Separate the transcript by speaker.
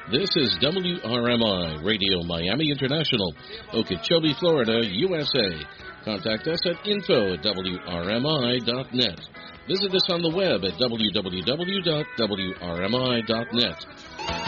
Speaker 1: This is WRMI Radio Miami International, Okeechobee, Florida, USA. Contact us at info@wrmi.net. Visit us on the web at www.wrmi.net.